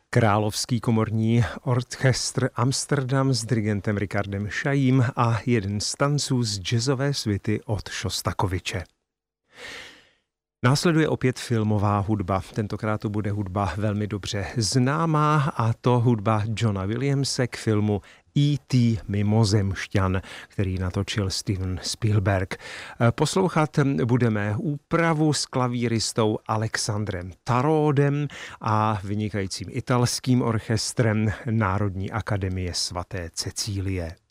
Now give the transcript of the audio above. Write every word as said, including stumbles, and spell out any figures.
Královský komorní orchestr Amsterdam s dirigentem Richardem Šajím a jeden z tanců z jazzové svity od Šostakoviče. Následuje opět filmová hudba. Tentokrát to bude hudba velmi dobře známá, a to hudba Johna Williamse k filmu E T mimozemšťan, který natočil Steven Spielberg. Poslouchat budeme úpravu s klavíristou Alexandrem Tarodem a vynikajícím italským orchestrem Národní akademie svaté Cecílie.